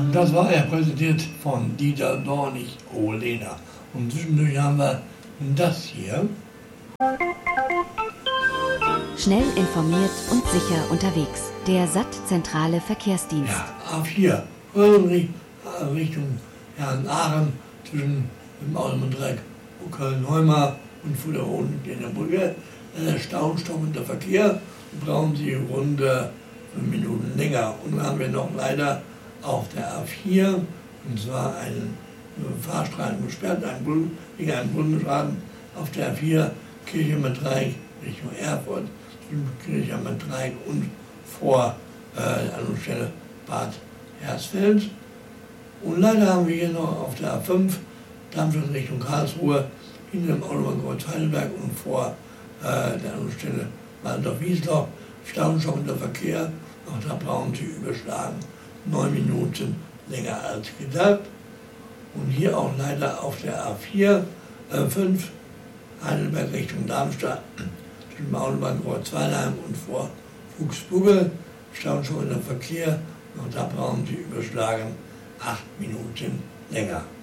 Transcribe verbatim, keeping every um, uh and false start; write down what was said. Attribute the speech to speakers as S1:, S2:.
S1: Das war er, präsentiert von Dieter Dornig-Ohleder. Und zwischendurch haben wir das hier.
S2: Schnell informiert und sicher unterwegs. Der S A T-zentrale Verkehrsdienst.
S1: Ja, A vier, Richtung Herrn-Aachen, zwischen dem Außenbahndreieck Köln-Heumar und Fulda-Hohen in der Brücke. Der Stau, stockender Verkehr, brauchen Sie rund fünf Minuten länger. Und dann haben wir noch leider auf der A vier, und zwar einen Fahrstreifen gesperrt, einen wegen einem Bundesschaden auf der A vier, Kirchheimer-Dreieck Richtung Erfurt, zwischen Kirchheimer-Dreieck und vor äh, der Anschlussstelle Bad Hersfeld. Und leider haben wir hier noch auf der A fünf, Darmstadt Richtung Karlsruhe, hinter dem Autobahnkreuz Heidelberg und vor äh, der Anschlussstelle Waldorf-Wiesloch, staustockender Verkehr. Auch da brauchen Sie überschlagen neun Minuten länger als gedacht. Und hier auch leider auf der A vier, äh, fünf, Heidelberg Richtung Darmstadt, zwischen dem Autobahnkreuz Weilheim und vor Fuchsbugge, staustockender Verkehr. Auch da brauchen Sie überschlagen acht Minuten länger.